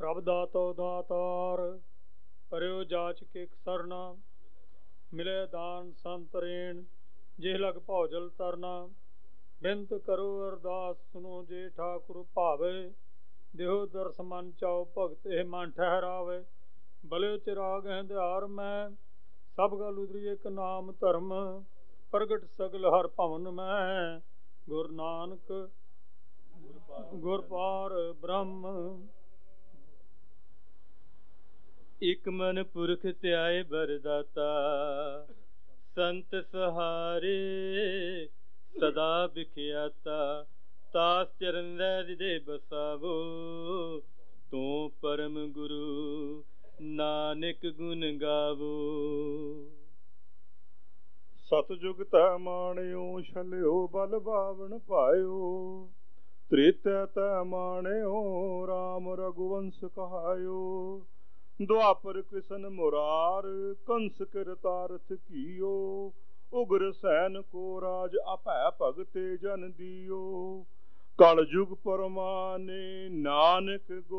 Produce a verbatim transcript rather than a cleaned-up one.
ਪ੍ਰਭ ਦਾਤੋ ਦਾਤਾਰ, ਪਰਿਓ ਜਾਚਕ ਇਕ ਸਰਨਾ, ਮਿਲੇ ਦਾਨ ਸੰਤਰੇਣ, ਜਿਹ ਲਗ ਭੌਜਲ ਤਰਨਾ। ਬਿੰਤ ਕਰੋ ਅਰਦਾਸ ਸੁਨੋ, ਜੇ ਠਾਕੁਰ ਭਾਵੇ, ਦਿਓ ਦਰਸ ਮਨ ਚਾਓ, ਭਗਤ ਇਹ ਮਨ ਠਹਿਰਾਵੇ। ਬਲਿਓ ਚਿਰਾਗ ਹੰਧਿਆਰ ਮੈਂ, ਸਭ ਗਲ ਉਦਰੀ ਇਕ ਨਾਮ ਧਰਮ, ਪ੍ਰਗਟ ਸਗਲ ਹਰ ਭਵਨ ਮੈਂ, ਗੁਰੂ ਨਾਨਕ ਗੁਰ ਪਾਰ ਬ੍ਰਹਮ। ਇਕ ਮਨ ਪੁਰਖ ਧਿਆਏ ਬਰਦਾਤਾ, ਸੰਤ ਸਹਾਰੇ ਸਦਾ ਬਿਖਿਆਤਾ। ਤਾਸ ਚਰਨ ਰਹਿ ਹਿਰਦੇ ਬਸਾਵੋ, ਤੂੰ ਪਰਮ ਗੁਰੂ ਨਾਨਕ ਗੁਣ ਗਾਵੋ। ਸਤਿਜੁਗ ਤੈ ਮਾਣਿਓ, ਛਲਿਓ ਬਲ ਬਾਵਨ ਪਾਇਓ। ਤ੍ਰੇਤੈ ਤੈ ਮਾਣਿਓ, ਰਾਮ ਰਘੁਵੰਸ ਕਹਾਇਓ। ਦੁਆਪਰ ਕ੍ਰਿਸ਼ਨ ਮੁਰਾਰ, ਕੰਸ ਕਿਰਤਾਰਥ ਕੀਓ। ਉਗਰ ਸੈਨ ਕੋ ਰਾਜ, ਅਭੈ ਭਗਤੇ ਜਨ ਦੀਓ। ਕਲ ਜੁਗ ਪਰਮਾਨੇ, ਨਾਨਕ ਗੁਰ